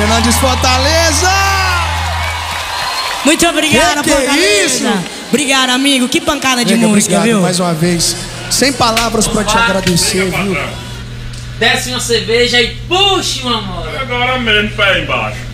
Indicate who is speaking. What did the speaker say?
Speaker 1: Fernandes Fortaleza!
Speaker 2: Muito obrigado,
Speaker 1: que é isso?
Speaker 2: Obrigado, amigo. Que pancada de música,
Speaker 1: obrigado,
Speaker 2: viu?
Speaker 1: mais uma vez. Sem palavras pra te agradecer, viu?
Speaker 3: Desce uma cerveja e puxe uma moda.
Speaker 4: Agora mesmo, pé embaixo.